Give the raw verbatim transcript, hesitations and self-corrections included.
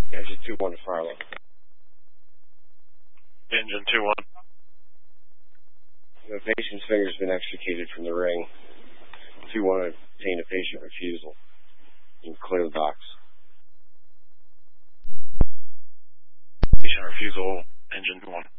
Engine two one to Farlow. Engine two one. The patient's finger's been extricated from the ring. two one to obtain a patient refusal. You can clear the box. Patient refusal, engine one.